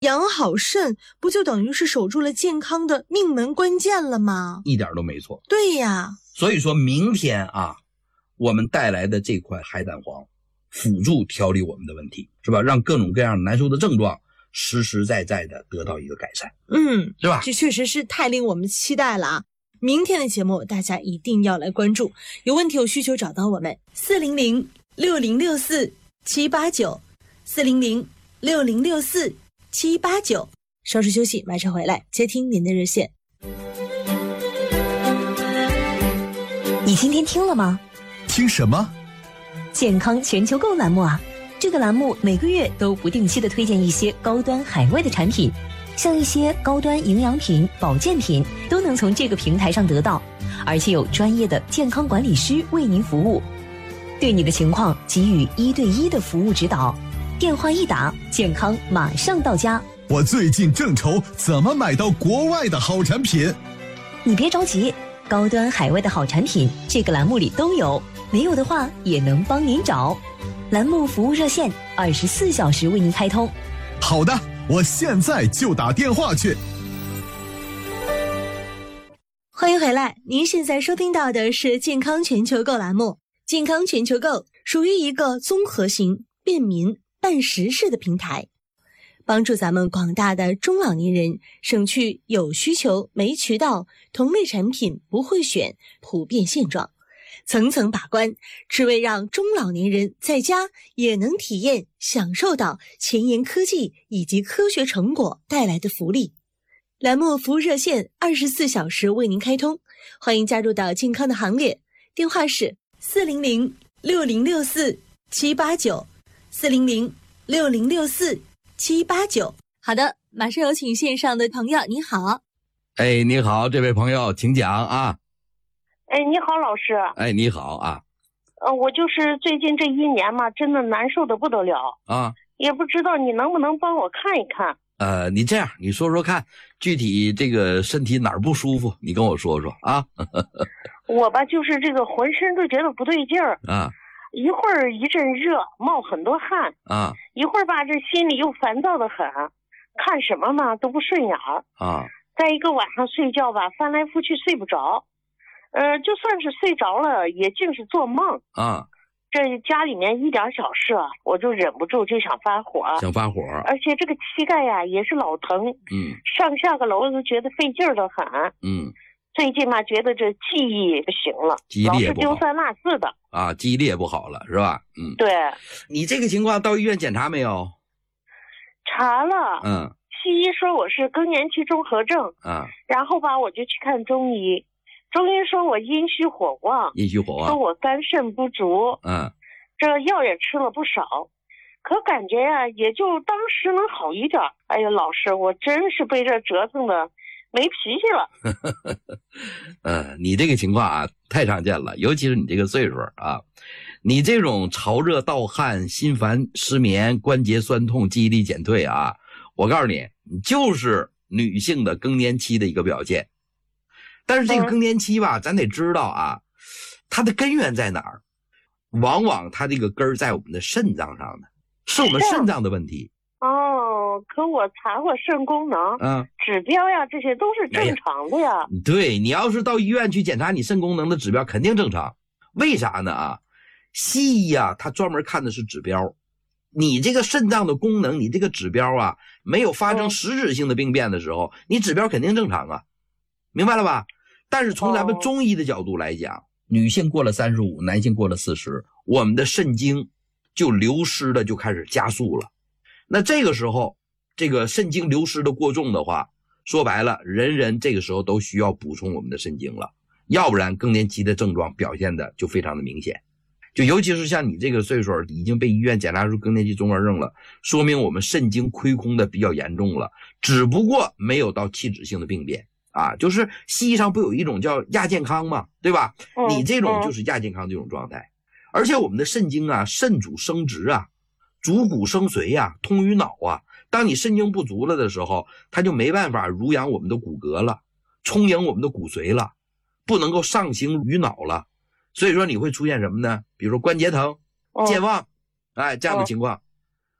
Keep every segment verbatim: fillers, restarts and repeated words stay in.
养好肾不就等于是守住了健康的命门关键了吗？ 一点都没错。 对呀， 所以说明天啊，我们带来的这块海胆黄辅助调理我们的问题，是吧？让各种各样难受的症状实实在在的得到一个改善。 嗯， 是吧？ 这确实是太令我们期待了啊！明天的节目大家一定要来关注，有问题有需求找到我们四零零六零六四七八九 四零零六零六四七八九。稍事休息，马上回来接听您的热线。 你今天听了吗？ 听什么？ 健康全球购栏目啊！这个栏目每个月都不定期的推荐一些高端海外的产品，像一些高端营养品、保健品都能从这个平台上得到，而且有专业的健康管理师为您服务，对你的情况给予一对一的服务指导。电话一打，健康马上到家。 我最近正愁怎么买到国外的好产品。 你别着急，高端海外的好产品这个栏目里都有，没有的话也能帮您找。栏目服务热线二十四小时为您开通。 好的，我现在就打电话去。 欢迎回来，您现在收听到的是健康全球购栏目。健康全球购属于一个综合型、便民、办实事的平台，帮助咱们广大的中老年人省去有需求没渠道、同类产品不会选普遍现状，层层把关，只为让中老年人在家也能体验享受到前沿科技以及科学成果带来的福利。栏目服务热线二十四小时为您开通，欢迎加入到健康的行列，电话是四零零六零六四七八九 四零零六零六四七八九。好的，马上有请线上的朋友，你好。 哎，你好，这位朋友，请讲啊。 哎，你好，老师。 哎，你好啊。 呃，我就是最近这一年嘛，真的难受的不得了啊， 也不知道你能不能帮我看一看。 呃，你这样，你说说看，具体这个身体哪儿不舒服，你跟我说说啊。 我吧，就是这个浑身都觉得不对劲儿啊， 一会儿一阵热，冒很多汗啊， 一会儿吧，这心里又烦躁的很，看什么嘛都不顺眼儿啊。 再一个晚上睡觉吧，翻来覆去睡不着，呃，就算是睡着了，也尽是做梦啊。 这家里面一点小事啊，我就忍不住就想发火， 想发火， 而且这个膝盖呀、啊、也是老疼， 嗯， 上下个楼都觉得费劲儿的很， 嗯， 最近嘛觉得这记忆不行了， 记忆力也不好， 老是丢三落四的啊，记忆力也不好了，是吧？嗯， 对。 你这个情况到医院检查没有？ 查了， 嗯， 西医说我是更年期综合症， 啊， 然后吧我就去看中医，中医说我阴虚火旺， 阴虚火旺， 说我肝肾不足， 嗯， 这药也吃了不少，可感觉呀、啊、也就当时能好一点。哎呀，老师，我真是被这折腾的没脾气了。 呃，你这个情况啊太常见了，尤其是你这个岁数啊，你这种潮热盗汗、心烦失眠、关节酸痛、记忆力减退啊，我告诉你，你就是女性的更年期的一个表现。但是这个更年期吧，嗯、咱得知道啊，它的根源在哪儿？往往它这个根儿在我们的肾脏上的，是我们肾脏的问题。 哦，可我查过肾功能， 嗯， 指标呀，这些都是正常的呀。 哎、对，你要是到医院去检查你肾功能的指标，肯定正常。为啥呢？啊，西医啊，它专门看的是指标。你这个肾脏的功能，你这个指标啊，没有发生实质性的病变的时候，哦、你指标肯定正常啊，明白了吧？但是从咱们中医的角度来讲，哦、女性过了三十五，男性过了四十，我们的肾精就流失的就开始加速了。那这个时候，这个肾精流失的过重的话，说白了，人人这个时候都需要补充我们的肾精了，要不然更年期的症状表现的就非常的明显。就尤其是像你这个岁数已经被医院检查出更年期综合症了，说明我们肾精亏空的比较严重了，只不过没有到器质性的病变啊。就是西医上不有一种叫亚健康嘛，对吧？你这种就是亚健康这种状态。而且我们的肾精啊，肾主生殖啊，主骨生髓呀、啊，通于脑啊。当你肾精不足了的时候，它就没办法濡养我们的骨骼了，充盈我们的骨髓了，不能够上行于脑了。所以说你会出现什么呢？比如说关节疼、健忘，哎，这样的情况。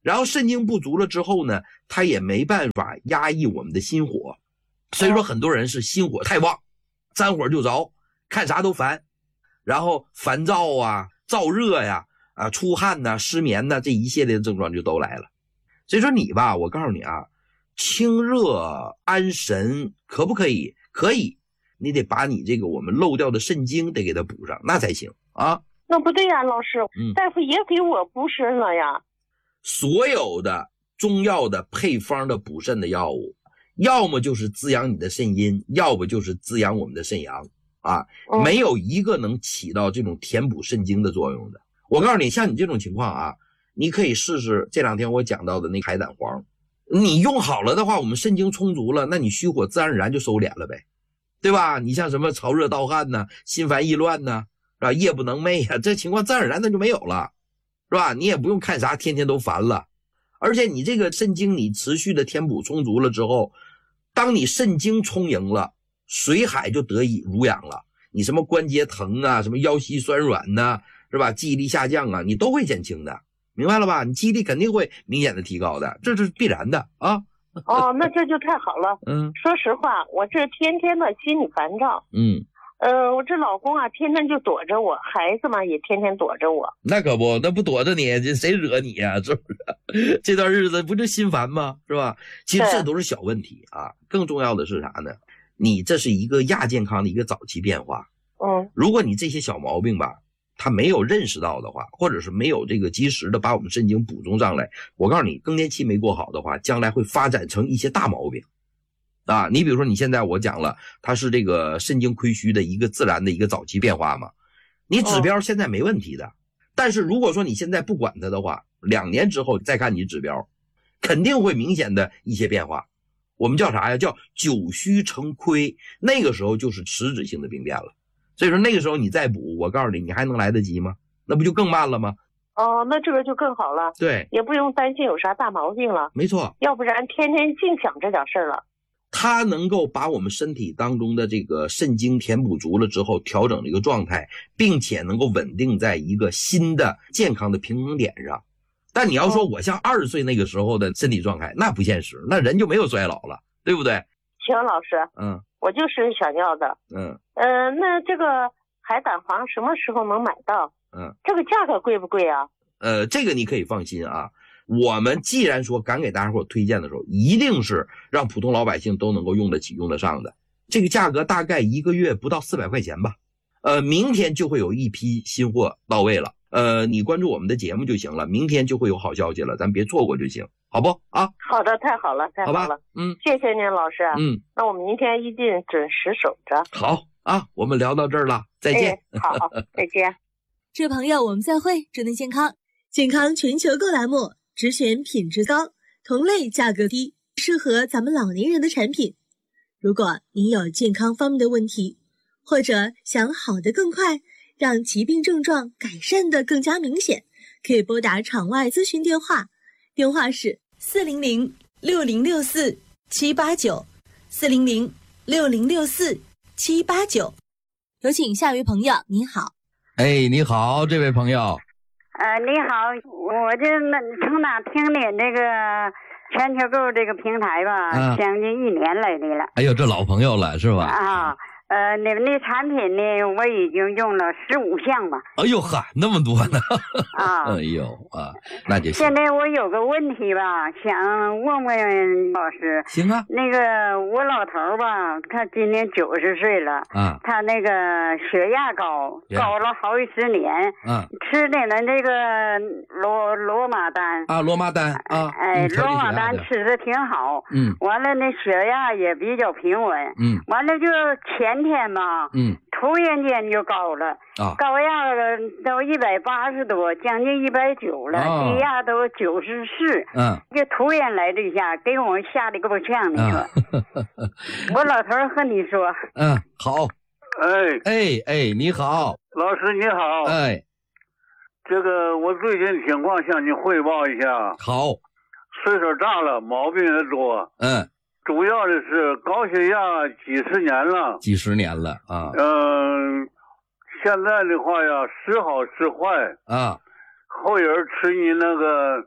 然后肾精不足了之后呢，它也没办法压抑我们的心火，所以说很多人是心火太旺，沾火就着，看啥都烦，然后烦躁啊、燥热呀、啊、出汗呐、失眠呐，这一系列的症状就都来了。所以说你吧，我告诉你啊，清热安神可不可以？可以，你得把你这个我们漏掉的肾精得给它补上，那才行啊。 那不对呀，老师， 嗯， 大夫也给我补肾了呀。 所有的中药的配方的补肾的药物，要么就是滋养你的肾阴，要不就是滋养我们的肾阳啊， 嗯、 没有一个能起到这种填补肾精的作用的。我告诉你，像你这种情况啊，你可以试试这两天我讲到的那个海胆黄，你用好了的话，我们肾精充足了，那你虚火自然而然就收敛了呗，对吧？你像什么潮热盗汗呐、心烦意乱呐、是吧？夜不能寐啊，这情况自然而然它就没有了，是吧？你也不用看啥天天都烦了，而且你这个肾精你持续的填补充足了之后，当你肾精充盈了，水海就得以濡养了，你什么关节疼啊，什么腰膝酸软呐、啊，是吧？记忆力下降啊，你都会减轻的，明白了吧？你记忆力肯定会明显的提高的，这是必然的啊。 哦，那这就太好了。 嗯， 说实话，我这天天的心里烦躁。 嗯， 呃，我这老公啊，天天就躲着我，孩子嘛也天天躲着我。 那可不，那不躲着你，这谁惹你呀、啊？是不是？这段日子不就心烦吗？是吧？其实这都是小问题啊。更重要的是啥呢？你这是一个亚健康的一个早期变化。 嗯， 如果你这些小毛病吧，他没有认识到的话，或者是没有这个及时的把我们肾精补充上来，我告诉你，更年期没过好的话，将来会发展成一些大毛病啊。你比如说你现在我讲了，它是这个肾精亏虚的一个自然的一个早期变化嘛，你指标现在没问题的，但是如果说你现在不管它的话，两年之后再看你指标，肯定会明显的一些变化。我们叫啥呀？叫久虚成亏，那个时候就是实质性的病变了。所以说那个时候你再补，我告诉你，你还能来得及吗？那不就更慢了吗？ 哦，那这个就更好了。 对， 也不用担心有啥大毛病了。 没错， 要不然天天净想这点事儿了。 它能够把我们身体当中的这个肾精填补足了之后，调整这个状态，并且能够稳定在一个新的健康的平衡点上。但你要说我像二十岁那个时候的身体状态，那不现实，那人就没有衰老了，对不对？ 行，老师， 嗯， 我就是想要的。 嗯， 呃，那这个海胆黄什么时候能买到？ 嗯， 这个价格贵不贵啊？ 呃，这个你可以放心啊。我们既然说敢给大家伙推荐的时候，一定是让普通老百姓都能够用得起、用得上的。这个价格大概一个月不到四百块钱吧。呃，明天就会有一批新货到位了。呃，你关注我们的节目就行了，明天就会有好消息了，咱别错过就行，好不啊？ 好的，太好了，太好了。 好吧，嗯， 谢谢您，老师。 嗯， 那我们明天一定准时守着。 好啊，我们聊到这儿了，再见。 哎、好，再见。 这朋友，我们再会，祝您健康。健康全球购栏目只选品质高、同类价格低、适合咱们老年人的产品。如果您有健康方面的问题，或者想好得更快，让疾病症状改善得更加明显，可以拨打场外咨询电话，电话是四零零六零六四七八九，四零零六零六四七八九。有请下一位朋友，你好。 哎，你好，这位朋友。 呃，你好，我这从哪听你这个全球购这个平台吧， 啊、 将近一年来的了。 哎呦，这老朋友了是吧？ 啊。呃，你们的产品呢，我已经用了十五项吧。 哎呦哈，那么多呢！ 啊， 哎呦啊，那就行。 现在我有个问题吧，想问问老师。 行啊。 那个我老头吧，他今年九十岁了。 啊。 他那个血压高，高了好几十年。 啊。 吃的呢这个罗罗马丹。 啊，罗马丹啊。 哎，罗马丹吃的挺好。 嗯。 完了，那血压也比较平稳。 嗯。 完了就前天吧， 嗯， 突然间就高了， 啊， 高压都一百八十多，将近一百九了， 啊、 低压都九十四， 嗯， 就突然来这下，给我吓得够呛，你说。啊、我老头和你说， 嗯，好， 哎哎哎，你好， 老师你好， 哎， 这个我最近情况向你汇报一下。 好， 岁数大了，毛病也多， 嗯。 主要的是高血压几十年了， 几十年了啊。 嗯，现在的话呀，时好时坏啊。 后人吃你那个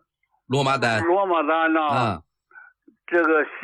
罗马丹， 罗马丹呐、 啊， 这个